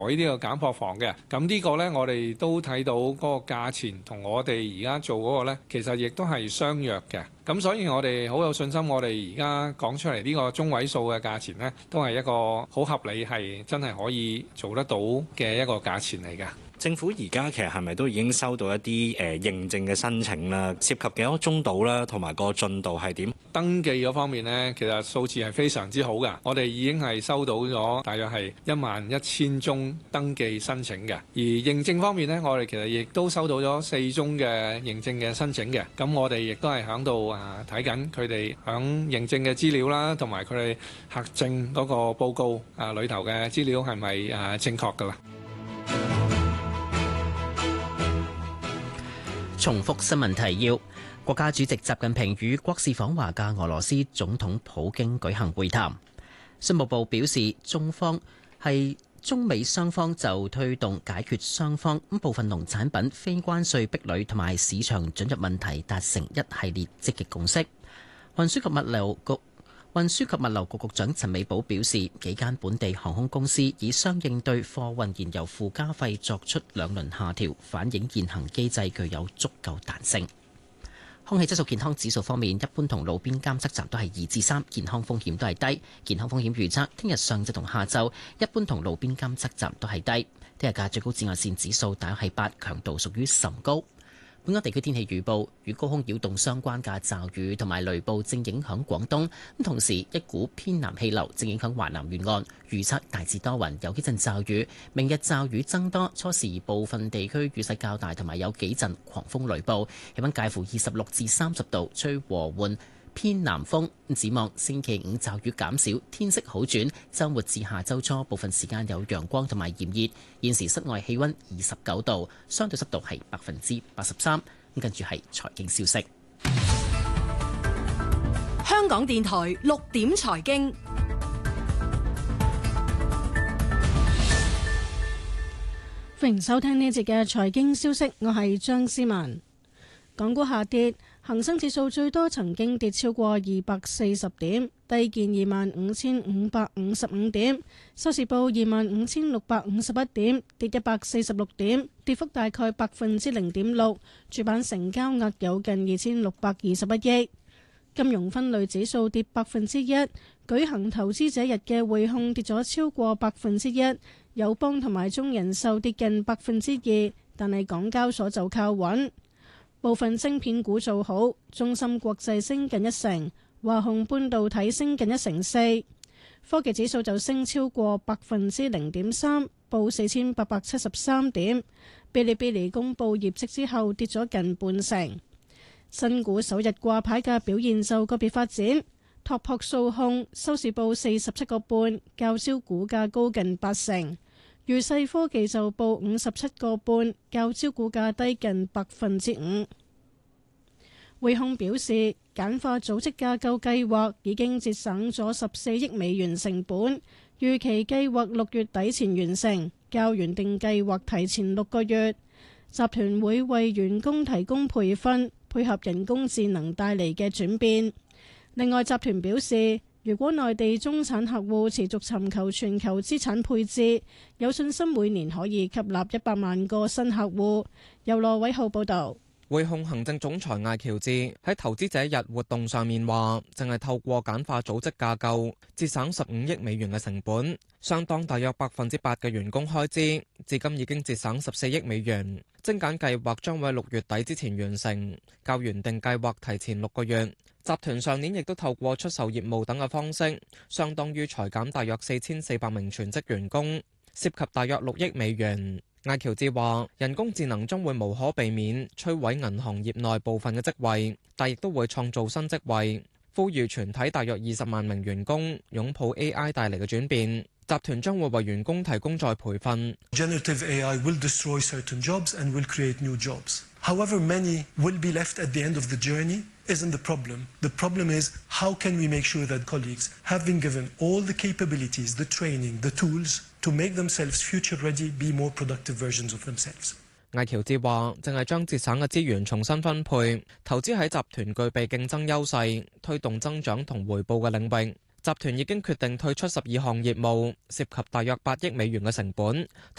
呢個減貨房嘅。咁呢個呢，我哋都睇到嗰個價錢同我哋而家做嗰個呢，其實亦都係相若嘅。咁所以我哋好有信心，我哋而家講出嚟呢個中位數嘅價錢呢，都係一個好合理，係真係可以做得到嘅一個價錢嚟嘅。 政府而家其實係咪都已經收到一啲認證嘅申請啦？涉及幾多宗度啦？同埋個進度係點？ 登記嗰方面呢，其實數字係非常之好㗎。我哋已經係收到咗大約係11000宗登記申請嘅。而認證方面呢，我哋其實亦都收到咗4宗嘅認證嘅申請嘅。咁我哋亦都係響度睇緊佢哋響認證嘅資料啦，同埋佢哋核證嗰個報告裏頭嘅資料係咪正確㗎啦？ 重複新聞提要：國家主席習近平與國事訪華嘅俄羅斯總統普京舉行會談。商務部表示，中美雙方就推動解決雙方部分農產品非關稅壁壘同埋市場准入問題達成一系列積極共識。運輸及物流局局長陳美寶表示，幾間本地航空公司已相應對貨運燃油附加費作出2輪下調，反映現行機制具有足夠彈性。空氣質素健康指數方面，一般同路邊監測站都係2至3，健康風險都係低。健康風險預測，聽日上晝同下晝，一般同路邊監測站都係低。聽日嘅最高紫外線指數大約係8，強度屬於甚高。本港地區天氣預報，與高空擾動相關嘅驟雨同埋雷暴正影響廣東，同時一股偏南氣流正影響華南沿岸，預測大致多雲，有幾陣驟雨。明日驟雨增多，初時部分地區雨勢較大，同埋有幾陣狂風雷暴。氣溫介乎26至30度，吹和緩偏南風。展望星期5驟雨減少，天色好轉，週末至下週初部分時間有陽光同埋炎熱。現時室外氣溫29度，相對濕度係83%。跟住係財經消息。 香港電台6點財經， 歡迎收聽呢一節嘅財經消息，我係張思文。港股下跌，恒生指數最多曾經跌超過240點，低見25,555點，收市報25,651點，跌146點，跌幅大概0.6%。主板成交額有近2,621億。金融分類指數跌1%，舉行投資者日嘅匯控跌咗超過1%，友邦同埋中人壽跌近2%，但係港交所就靠穩。部分晶片股做好，中芯國際升近1成，華虹半導體升近1成4，科技指數就升超過0.3%，報4,873點。嗶哩嗶哩公佈業績之後跌咗近半成。新股首日掛牌嘅表現就個別發展，拓撲數控收市報47個半，較招股價高近8成。裕世科技就報57個半，較招股價低近5%。匯控表示，簡化組織架構計劃已經節省咗14億美元成本，預期計劃6月底前完成，較原定計劃提前6個月。集團會為員工提供培訓，配合人工智能帶嚟嘅轉變。另外，集團表示，如果內地中產客戶持續尋求全球資產配置，有信心每年可以吸納100萬個新客戶。由羅偉浩報導。 匯控行政總裁艾喬治喺投資者日活動上面話，淨係透過簡化組織架構，節省15億美元嘅成本，相當大約8%嘅員工開支，至今已經節省14億美元。精簡計劃將會喺6月底之前完成，較原定計劃提前6個月。集團上年亦都透過出售業務等嘅方式，相當於裁減大約4400名全職員工，涉及大約6億美元。艾喬治話，人工智能將會無可避免摧毀銀行業內部分嘅職位，但亦都會創造新職位。呼籲全體大約20萬名員工擁抱 AI 帶嚟嘅轉變。集團將會為員工提供再培訓。 Generative AI will destroy certain jobs and will create new jobs. However many will be left at the end of the journey isn't the problem. The problem is how can we make sure that colleagues have been given all the capabilities, the training, the tools to make themselves future ready, be more productive versions of themselves. 艾喬治話，淨係將節省嘅資源重新分配，投資喺集團具備競爭優勢、推動增長同回報嘅領域。 集團已經決定退出12項業務，涉及大約8億美元嘅成本。